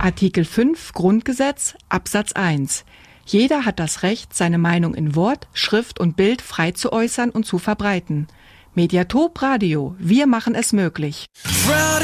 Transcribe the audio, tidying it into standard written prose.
Artikel 5 Grundgesetz, Absatz 1. Jeder hat das Recht, seine Meinung in Wort, Schrift und Bild frei zu äußern und zu verbreiten. Mediatop Radio, wir machen es möglich.